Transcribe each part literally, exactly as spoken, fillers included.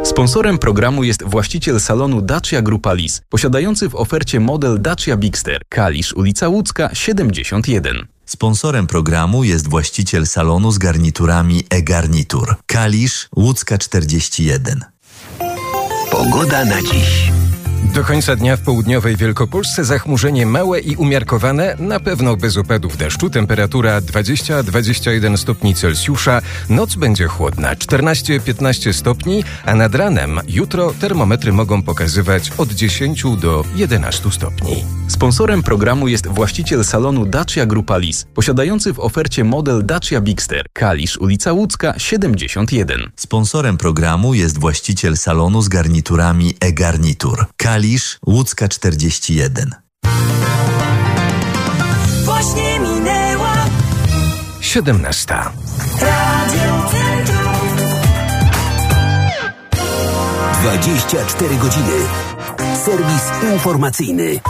Sponsorem programu jest właściciel salonu Dacia Grupa Lis, posiadający w ofercie model Dacia Bigster, Kalisz, ulica Łódzka, siedemdziesiąt jeden. Sponsorem programu jest właściciel salonu z garniturami e-Garnitur, Kalisz, Łódzka czterdzieści jeden. Pogoda na dziś. Do końca dnia w południowej Wielkopolsce zachmurzenie małe i umiarkowane, na pewno bez opadów deszczu. Temperatura dwadzieścia do dwudziestu jeden stopni Celsjusza. Noc będzie chłodna, czternaście do piętnastu stopni, a nad ranem jutro termometry mogą pokazywać od dziesięciu do jedenastu stopni. Sponsorem programu jest właściciel salonu Dacia Grupa Lis, posiadający w ofercie model Dacia Bigster, Kalisz, ulica Łódzka, siedemdziesiąt jeden. Sponsorem programu jest właściciel salonu z garniturami e-Garnitur, Kalisz, Łódzka czterdzieści jeden. Właśnie minęła siedemnasta. Radio Centrum. dwadzieścia cztery godziny. Serwis informacyjny.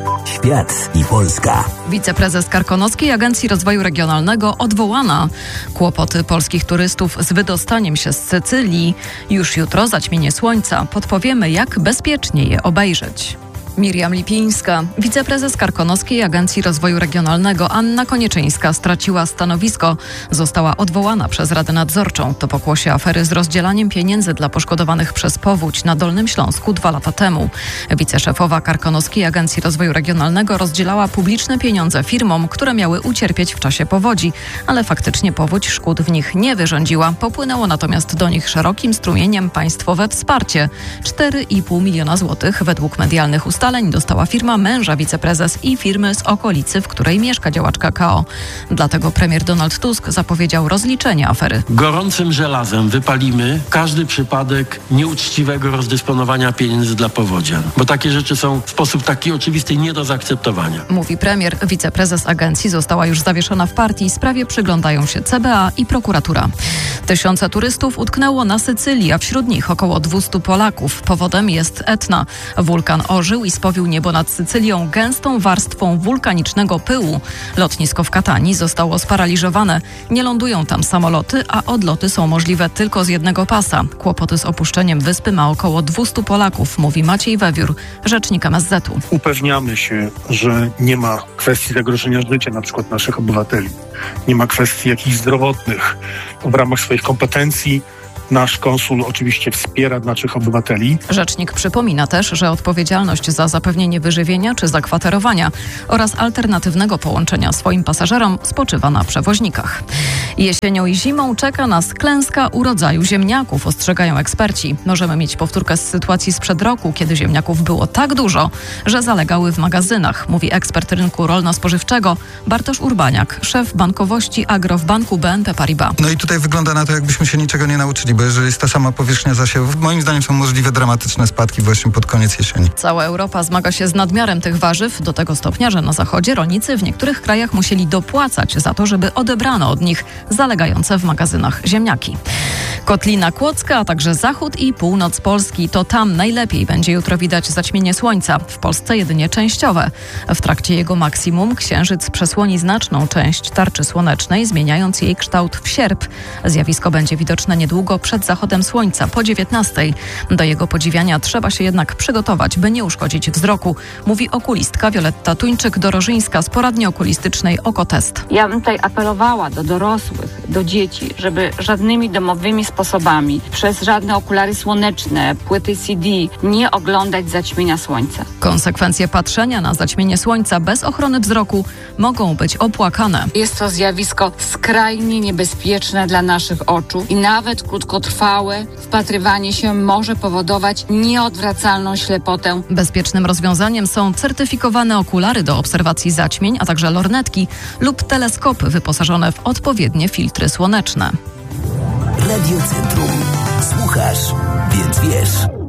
Świat i Polska. Wiceprezes Karkonoskiej Agencji Rozwoju Regionalnego odwołana. Kłopoty polskich turystów z wydostaniem się z Sycylii. Już jutro zaćmienie słońca. Podpowiemy, jak bezpiecznie je obejrzeć. Miriam Lipińska. Wiceprezes Karkonoskiej Agencji Rozwoju Regionalnego Anna Konieczyńska straciła stanowisko. Została odwołana przez Radę Nadzorczą. To pokłosie afery z rozdzielaniem pieniędzy dla poszkodowanych przez powódź na Dolnym Śląsku dwa lata temu. Wiceszefowa Karkonoskiej Agencji Rozwoju Regionalnego rozdzielała publiczne pieniądze firmom, które miały ucierpieć w czasie powodzi, ale faktycznie powódź szkód w nich nie wyrządziła. Popłynęło natomiast do nich szerokim strumieniem państwowe wsparcie. cztery i pół miliona złotych według medialnych ustaleń dostała firma męża wiceprezes i firmy z okolicy, w której mieszka działaczka K O. Dlatego premier Donald Tusk zapowiedział rozliczenie afery. Gorącym żelazem wypalimy każdy przypadek nieuczciwego rozdysponowania pieniędzy dla powodzian, bo takie rzeczy są w sposób taki oczywisty nie do zaakceptowania. Mówi premier. Wiceprezes agencji została już zawieszona w partii. Sprawie przyglądają się C B A i prokuratura. Tysiące turystów utknęło na Sycylii, a wśród nich około dwustu Polaków. Powodem jest Etna. Wulkan ożył i spowił niebo nad Sycylią gęstą warstwą wulkanicznego pyłu. Lotnisko w Katanii zostało sparaliżowane. Nie lądują tam samoloty, a odloty są możliwe tylko z jednego pasa. Kłopoty z opuszczeniem wyspy ma około dwustu Polaków, mówi Maciej Wewiór, rzecznik M S Z u. Upewniamy się, że nie ma kwestii zagrożenia życia na przykład naszych obywateli. Nie ma kwestii jakichś zdrowotnych. W ramach swoich kompetencji nasz konsul oczywiście wspiera naszych obywateli. Rzecznik przypomina też, że odpowiedzialność za zapewnienie wyżywienia czy zakwaterowania oraz alternatywnego połączenia swoim pasażerom spoczywa na przewoźnikach. Jesienią i zimą czeka nas klęska urodzaju ziemniaków, ostrzegają eksperci. Możemy mieć powtórkę z sytuacji sprzed roku, kiedy ziemniaków było tak dużo, że zalegały w magazynach, mówi ekspert rynku rolno-spożywczego Bartosz Urbaniak, szef bankowości Agro w banku B N P Paribas. No i tutaj wygląda na to, jakbyśmy się niczego nie nauczyli, bo jeżeli jest ta sama powierzchnia zasiewów, moim zdaniem są możliwe dramatyczne spadki właśnie pod koniec jesieni. Cała Europa zmaga się z nadmiarem tych warzyw do tego stopnia, że na zachodzie rolnicy w niektórych krajach musieli dopłacać za to, żeby odebrano od nich zalegające w magazynach ziemniaki. Kotlina Kłodzka, a także zachód i północ Polski. To tam najlepiej będzie jutro widać zaćmienie słońca. W Polsce jedynie częściowe. W trakcie jego maksimum księżyc przesłoni znaczną część tarczy słonecznej, zmieniając jej kształt w sierp. Zjawisko będzie widoczne niedługo przed zachodem słońca, po dziewiętnastej. Do jego podziwiania trzeba się jednak przygotować, by nie uszkodzić wzroku, mówi okulistka Wioletta Tuńczyk-Dorożyńska z poradni okulistycznej Okotest. Ja bym tutaj apelowała do dorosłych, do dzieci, żeby żadnymi domowymi sposobami, przez żadne okulary słoneczne, płyty C D nie oglądać zaćmienia słońca. Konsekwencje patrzenia na zaćmienie słońca bez ochrony wzroku mogą być opłakane. Jest to zjawisko skrajnie niebezpieczne dla naszych oczu i nawet krótkotrwałe wpatrywanie się może powodować nieodwracalną ślepotę. Bezpiecznym rozwiązaniem są certyfikowane okulary do obserwacji zaćmień, a także lornetki lub teleskopy wyposażone w odpowiednie filtry słoneczne. Radio Centrum. Słuchasz, więc wiesz.